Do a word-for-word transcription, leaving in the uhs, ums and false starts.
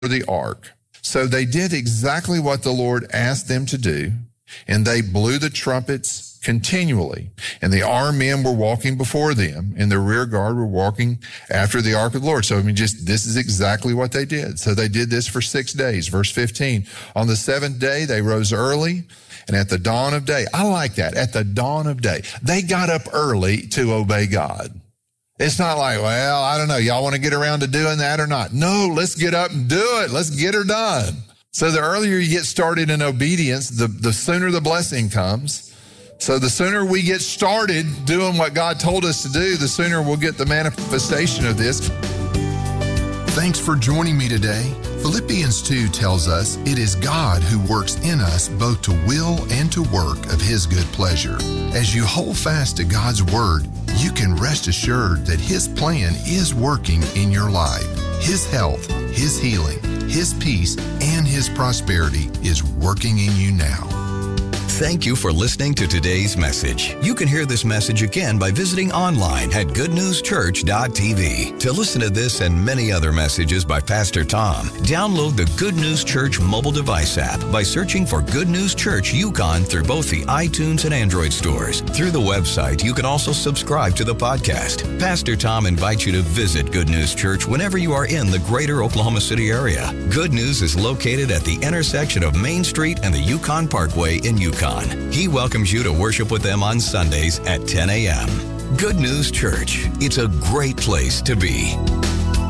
the ark. So they did exactly what the Lord asked them to do, and they blew the trumpets continually. And the armed men were walking before them, and the rear guard were walking after the ark of the Lord. So I mean, just this is exactly what they did. So they did this for six days. Verse fifteen, on the seventh day, they rose early, and at the dawn of day, I like that, at the dawn of day, they got up early to obey God. It's not like, well, I don't know, y'all want to get around to doing that or not? No, let's get up and do it. Let's get her done. So the earlier you get started in obedience, the, the sooner the blessing comes. So the sooner we get started doing what God told us to do, the sooner we'll get the manifestation of this. Thanks for joining me today. Philippians two tells us it is God who works in us both to will and to work of His good pleasure. As you hold fast to God's Word, you can rest assured that His plan is working in your life. His health, His healing, His peace, and His prosperity is working in you now. Thank you for listening to today's message. You can hear this message again by visiting online at good news church dot t v. To listen to this and many other messages by Pastor Tom, download the Good News Church mobile device app by searching for Good News Church Yukon through both the iTunes and Android stores. Through the website, you can also subscribe to the podcast. Pastor Tom invites you to visit Good News Church whenever you are in the greater Oklahoma City area. Good News is located at the intersection of Main Street and the Yukon Parkway in Yukon. He welcomes you to worship with them on Sundays at ten a.m. Good News Church. It's a great place to be.